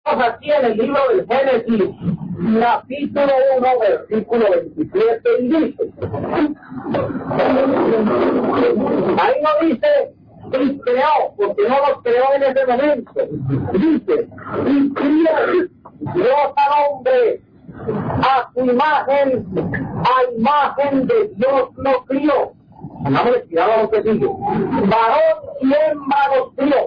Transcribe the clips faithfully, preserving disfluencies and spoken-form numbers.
aquí en el libro del Génesis, capítulo uno, versículo veintisiete, y dice, ahí no dice, y creó, porque no los creó en ese momento, dice, y crió Dios al hombre, a su imagen, a imagen de Dios lo crió. Pongámosle cuidado a lo que dice, varón y hembra los crió.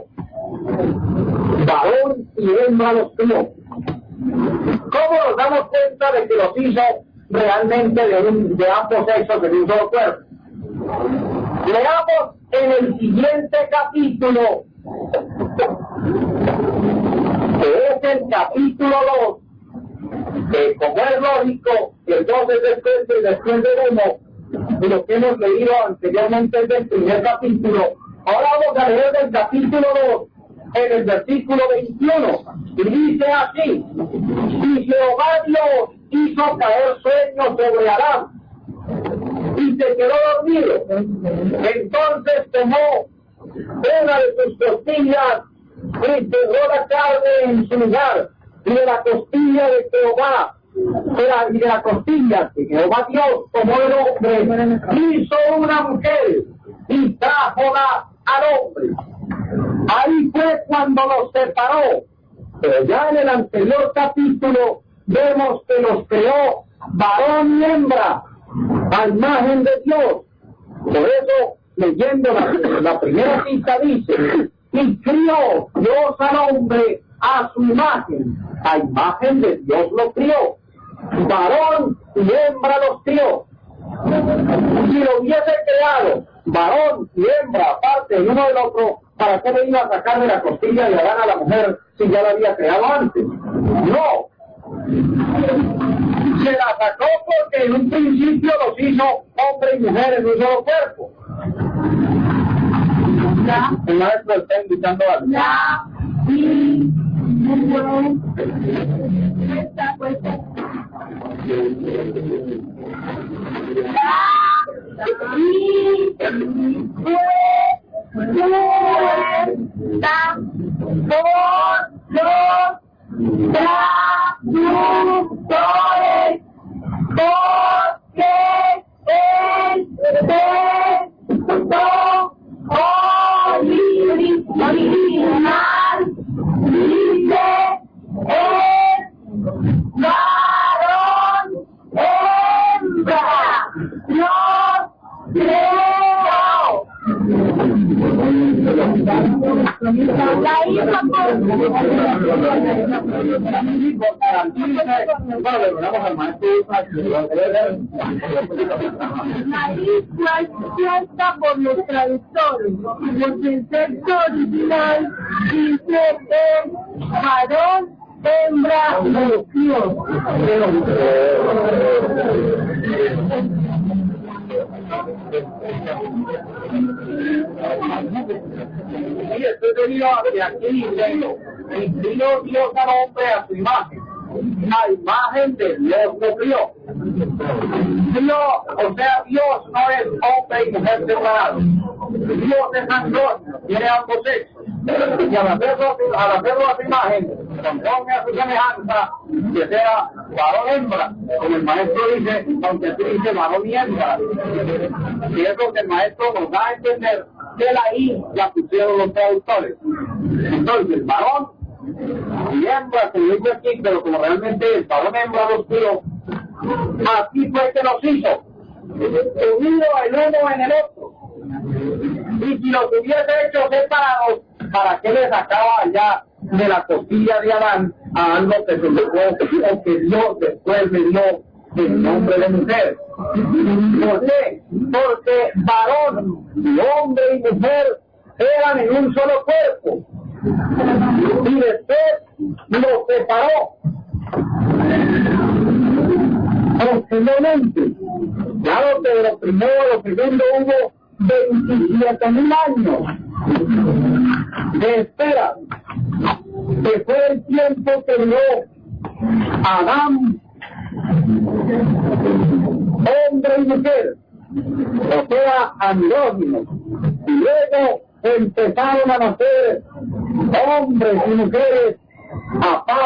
Varón y hembra los crió. ¿Cómo nos damos cuenta de que los hizo realmente de, un, de ambos sexos en un solo cuerpo? Leamos en el siguiente capítulo, que es el capítulo dos, que como es lógico, el dos es después y después del uno, y lo que hemos leído anteriormente es del primer capítulo. Ahora vamos a leer del capítulo dos, en el versículo veintiuno, y dice así, y Jehová Dios hizo caer sueño sobre Adán, y se quedó dormido. Entonces tomó una de sus costillas y pegó la carne en su lugar, y de la costilla de Jehová, de la, y de la costilla de Jehová Dios tomó el hombre, hizo una mujer, y trájola al hombre. Ahí fue cuando los separó. Pero ya en el anterior capítulo vemos que los creó varón y hembra, a imagen de Dios. Por eso, leyendo la, la primera cita dice, y crió Dios al hombre a su imagen, a imagen de Dios lo crió. Varón y hembra los crió. Si lo hubiese creado varón y hembra aparte el uno del otro, ¿para qué le iba a sacar de la costilla de Adán a la mujer si ya la había creado antes? No. Se la sacó porque en un principio los hizo hombre y mujer en un solo cuerpo. La, El maestro está invitando a la, y, esta, pues, la, y, fue, la, por, los, traductores, porque el texto original dice el varón hembra los creó. La hija La isla expuesta por los traductores, porque el texto original dice el varón hembra los crió. Y esto es debido a que aquí dice, y crió Dios al hombre a su imagen, a imagen de Dios lo crió. Dios, o sea, Dios no es hombre y mujer separados. Dios es andrógino, tiene ambos sexos. Y al hacerlo, al hacerlo a su imagen, conforme a su semejanza, que sea varón hembra, como el maestro dice, aunque aquí dice varón y hembra. Y es lo que el maestro nos da a entender, que la I la pusieron los traductores. Entonces, varón y hembra, se dice aquí, pero como realmente es varón hembra los crió, así fue que los hizo, unido el uno en el otro. Y si los hubiese hecho separados, ¿para qué le sacaba allá de la costilla de Adán a algo que se le fue, o que Dios después le dio el nombre de mujer? ¿Por qué? Porque varón, hombre y mujer eran en un solo cuerpo, y después los separó. Posiblemente, claro que de lo primero a lo segundo hubo veintisiete mil años de espera, que fue el tiempo que dio Adán, hombre y mujer, o sea, andróginos, y luego empezaron a nacer hombres y mujeres aparte